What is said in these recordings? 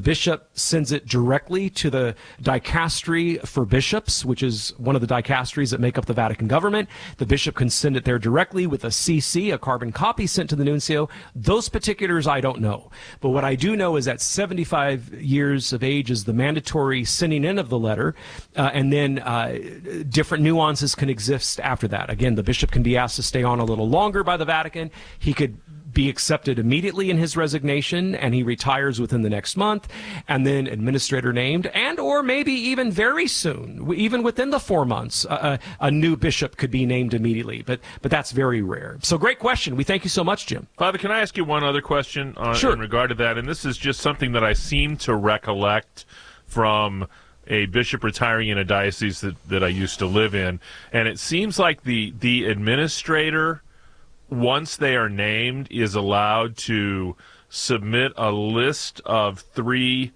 bishop sends it directly to the dicastery for bishops, which is one of the dicasteries that make up the Vatican government. The bishop can send it there directly with a CC, a carbon copy sent to the nuncio. Those particulars I don't know. But what I do know is that 75 years of age is the mandatory sending in of the letter, and then different nuances can exist after that. Again, the bishop can be asked to stay on a little longer by the Vatican. He could be accepted immediately in his resignation, and he retires within the next month, and then administrator named, and or maybe even very soon, even within the 4 months, a new bishop could be named immediately. But that's very rare. So great question. We thank you so much, Jim. Father, can I ask you one other question Sure. in regard to that? And this is just something that I seem to recollect from a bishop retiring in a diocese that I used to live in. And it seems like the administrator, once they are named, is allowed to submit a list of 3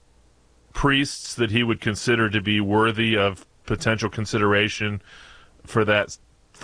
priests that he would consider to be worthy of potential consideration for that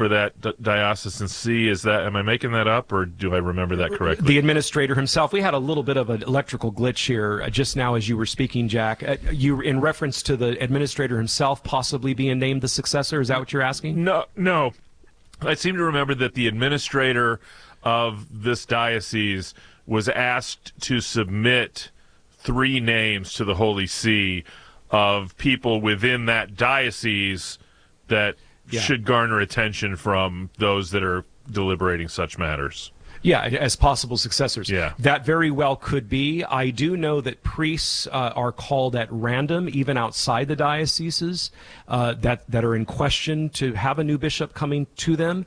diocesan see. Am I making that up, or do I remember that correctly? The administrator himself. We had a little bit of an electrical glitch here just now as you were speaking, Jack. You, in reference to the administrator himself possibly being named the successor, is that what you're asking? No. I seem to remember that the administrator of this diocese was asked to submit 3 names to the Holy See of people within that diocese that should garner attention from those that are deliberating such matters. Yeah, as possible successors. Yeah. That very well could be. I do know that priests are called at random, even outside the dioceses, that are in question to have a new bishop coming to them,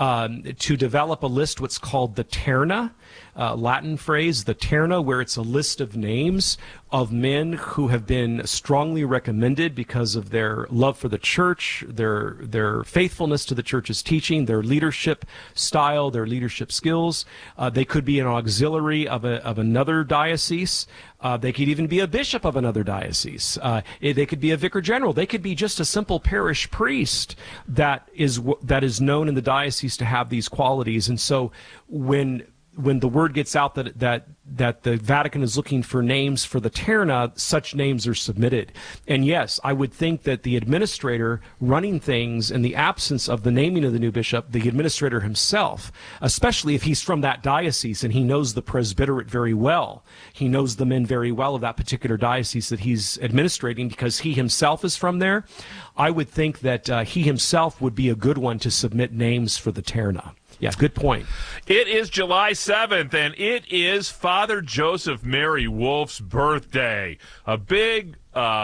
to develop a list, what's called the terna, Latin phrase, the terna, where it's a list of names of men who have been strongly recommended because of their love for the church, their faithfulness to the church's teaching, their leadership style, their leadership skills. They could be an auxiliary of another diocese. They could even be a bishop of another diocese. They could be a vicar general. They could be just a simple parish priest that is known in the diocese to have these qualities. And so when the word gets out that the Vatican is looking for names for the terna, such names are submitted. And yes, I would think that the administrator running things in the absence of the naming of the new bishop, the administrator himself, especially if he's from that diocese and he knows the presbyterate very well, he knows the men very well of that particular diocese that he's administrating because he himself is from there, I would think that he himself would be a good one to submit names for the terna. Yeah, good point. It is July 7th, and it is Father Joseph Mary Wolf's birthday. A big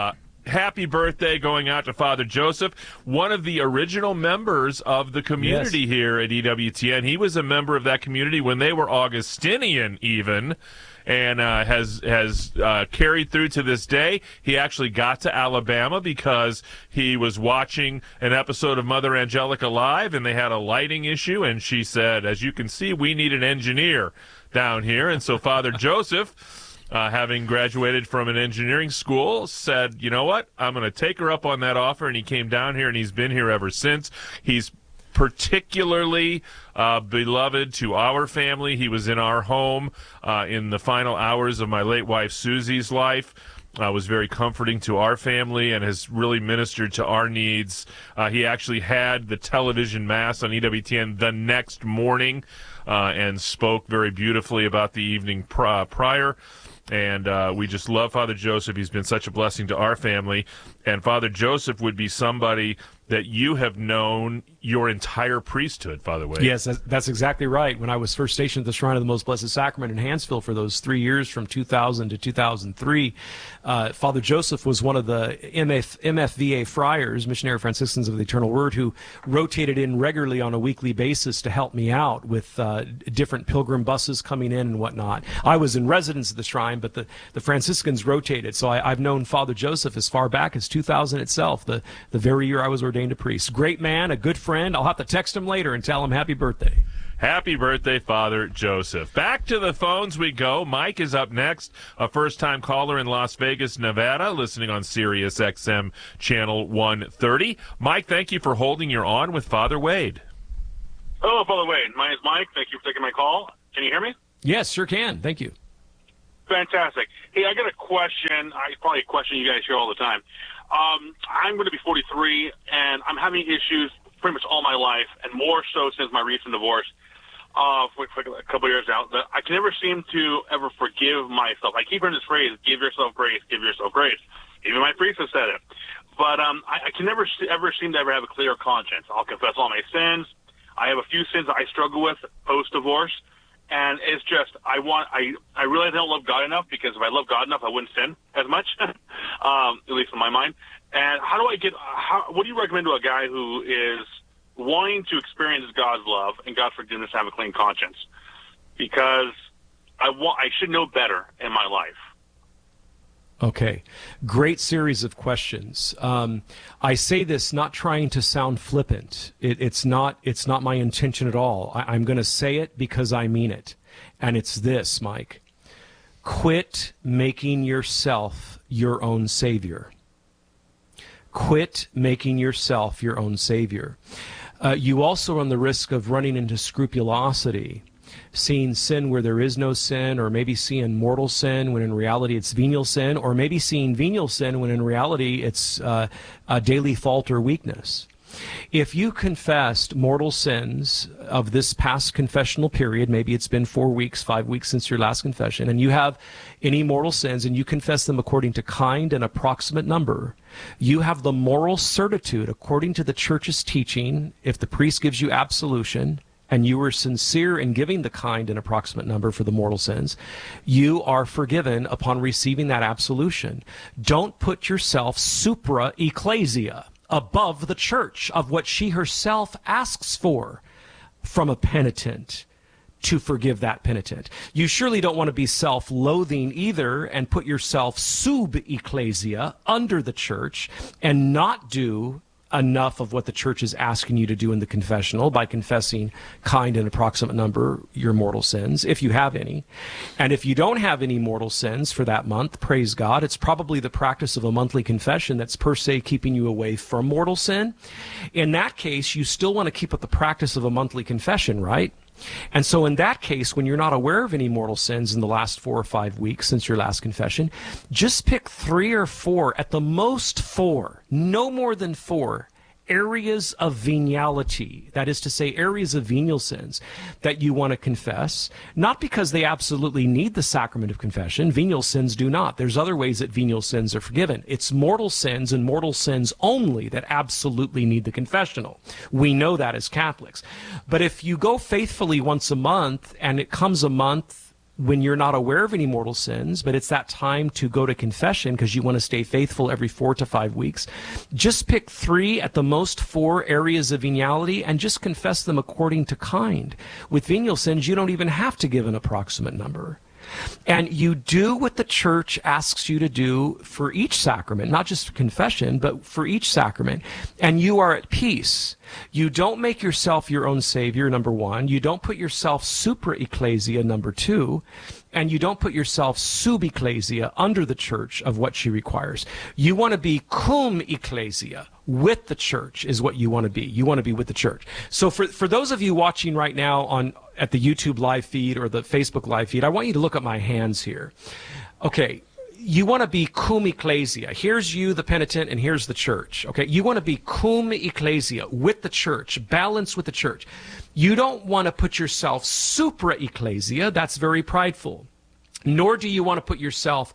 happy birthday going out to Father Joseph, one of the original members of the community here at EWTN. He was a member of that community when they were Augustinian even, and has carried through to this day. He actually got to Alabama because he was watching an episode of Mother Angelica Live, and they had a lighting issue, and she said, as you can see, we need an engineer down here. And so Father Joseph, having graduated from an engineering school, said, you know what, I'm going to take her up on that offer, and he came down here, and he's been here ever since. He's particularly beloved to our family. He was in our home in the final hours of my late wife Susie's life. Was very comforting to our family and has really ministered to our needs. He actually had the television mass on EWTN the next morning and spoke very beautifully about the evening prior. And we just love Father Joseph. He's been such a blessing to our family. And Father Joseph would be somebody that you have known your entire priesthood, Father Wade. Yes, that's exactly right. When I was first stationed at the Shrine of the Most Blessed Sacrament in Hansville for those 3 years from 2000 to 2003, Father Joseph was one of the MFVA friars, Missionary Franciscans of the Eternal Word, who rotated in regularly on a weekly basis to help me out with different pilgrim buses coming in and whatnot. I was in residence at the shrine, but the Franciscans rotated. So I've known Father Joseph as far back as 2000 itself, the very year I was ordained a priest. Great man, a good friend. I'll have to text him later and tell him happy birthday. Happy birthday, Father Joseph. Back to the phones we go. Mike is up next, a first-time caller in Las Vegas, Nevada, listening on Sirius XM Channel 130. Mike, thank you for holding your on with Father Wade. Hello, Father Wade. My name is Mike. Thank you for taking my call. Can you hear me? Yes, sure can. Thank you. Fantastic. Hey, I got a question. Probably a question you guys hear all the time. I'm going to be 43, and I'm having issues pretty much all my life, and more so since my recent divorce for a couple of years now. That I can never seem to ever forgive myself. I keep hearing this phrase, give yourself grace, give yourself grace. Even my priest has said it. But I can never ever seem to ever have a clear conscience. I'll confess all my sins. I have a few sins that I struggle with post-divorce. And it's just, I realize I don't love God enough, because if I love God enough, I wouldn't sin as much, at least in my mind. And what do you recommend to a guy who is wanting to experience God's love and God's forgiveness, have a clean conscience? Because I should know better in my life. Okay, great series of questions. I say this not trying to sound flippant. It's not my intention at all. I'm going to say it because I mean it. And it's this, Mike. Quit making yourself your own savior. Quit making yourself your own savior. You also run the risk of running into scrupulosity, seeing sin where there is no sin, or maybe seeing mortal sin when in reality it's venial sin, or maybe seeing venial sin when in reality it's a daily fault or weakness. If you confessed mortal sins of this past confessional period, maybe it's been 4 weeks, 5 weeks since your last confession, and you have any mortal sins and you confess them according to kind and approximate number, you have the moral certitude, according to the church's teaching, if the priest gives you absolution, and you were sincere in giving the kind and approximate number for the mortal sins, you are forgiven upon receiving that absolution. Don't put yourself supra ecclesia, above the church, of what she herself asks for from a penitent to forgive that penitent. You surely don't want to be self-loathing either and put yourself sub ecclesia, under the church, and not do enough of what the church is asking you to do in the confessional by confessing kind and approximate number your mortal sins, if you have any. And if you don't have any mortal sins for that month, praise God, it's probably the practice of a monthly confession that's per se keeping you away from mortal sin. In that case, you still want to keep up the practice of a monthly confession, right? And so in that case, when you're not aware of any mortal sins in the last 4 or 5 weeks since your last confession, just pick 3 or 4, at the most 4, no more than 4, areas of veniality, that is to say, areas of venial sins that you want to confess, not because they absolutely need the sacrament of confession. Venial sins do not. There's other ways that venial sins are forgiven. It's mortal sins and mortal sins only that absolutely need the confessional. We know that as Catholics. But if you go faithfully once a month, and it comes a month when you're not aware of any mortal sins, but it's that time to go to confession because you want to stay faithful every 4 to 5 weeks, just pick 3, at the most 4 areas of veniality and just confess them according to kind. With venial sins, you don't even have to give an approximate number. And you do what the church asks you to do for each sacrament, not just confession, but for each sacrament, and you are at peace. You don't make yourself your own savior, number 1. You don't put yourself supra ecclesia, number 2. And you don't put yourself sub ecclesia, under the church of what she requires. You want to be cum ecclesia, with the church is what you want to be. You want to be with the church. So for those of you watching right now at the YouTube live feed or the Facebook live feed, I want you to look at my hands here. Okay. You want to be cum ecclesia. Here's you, the penitent, and here's the church. Okay, you want to be cum ecclesia, with the church, balanced with the church. You don't want to put yourself supra ecclesia. That's very prideful. Nor do you want to put yourself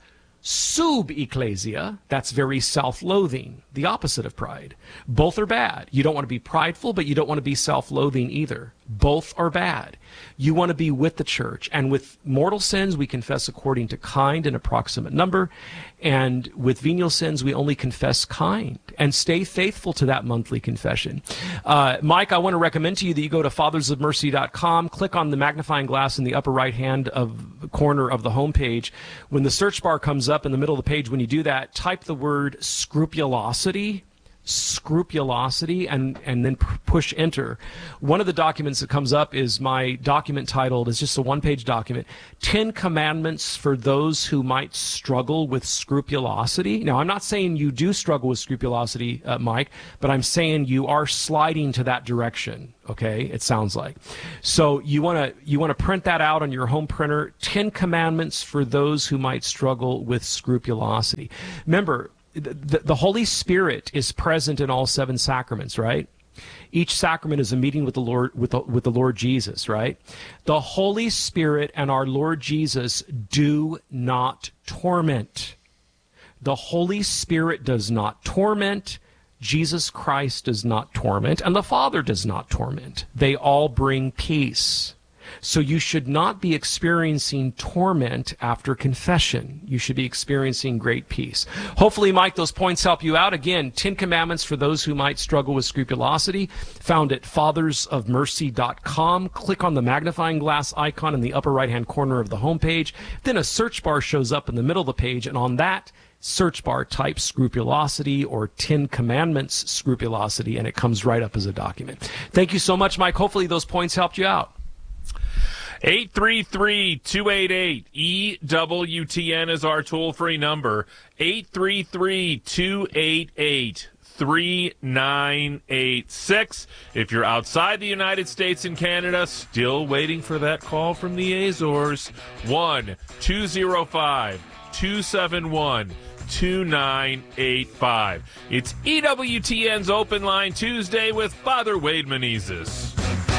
sub ecclesia. That's very self-loathing, the opposite of pride. Both are bad. You don't want to be prideful, but you don't want to be self-loathing either. Both are bad. You want to be with the church. And with mortal sins, we confess according to kind and approximate number. And with venial sins, we only confess kind and stay faithful to that monthly confession. Mike, I want to recommend to you that you go to fathersofmercy.com, click on the magnifying glass in the upper right-hand corner of the homepage. When the search bar comes up in the middle of the page, when you do that, type the word scrupulosity. scrupulosity, and then push enter. One of the documents that comes up is my document titled, it's just a one-page document, 10 Commandments for Those Who Might Struggle with Scrupulosity. Now, I'm not saying you do struggle with scrupulosity, Mike, but I'm saying you are sliding to that direction, okay? It sounds like. So you want to print that out on your home printer, 10 Commandments for Those Who Might Struggle with Scrupulosity. Remember, the Holy Spirit is present in all 7 sacraments, right? Each sacrament is a meeting with the Lord, with the Lord Jesus, right? The Holy Spirit and our Lord Jesus do not torment. The Holy Spirit does not torment. Jesus Christ does not torment, and the Father does not torment. They all bring peace. So you should not be experiencing torment after confession. You should be experiencing great peace. Hopefully, Mike, those points help you out. Again, 10 Commandments for those who might struggle with scrupulosity, found at fathersofmercy.com. Click on the magnifying glass icon in the upper right-hand corner of the homepage. Then a search bar shows up in the middle of the page, and on that search bar, type scrupulosity or 10 Commandments scrupulosity, and it comes right up as a document. Thank you so much, Mike. Hopefully those points helped you out. 833-288-EWTN is our toll-free number. 833-288-3986. If you're outside the United States and Canada, still waiting for that call from the Azores, 1-205-271-2985. It's EWTN's Open Line Tuesday with Father Wade Menezes.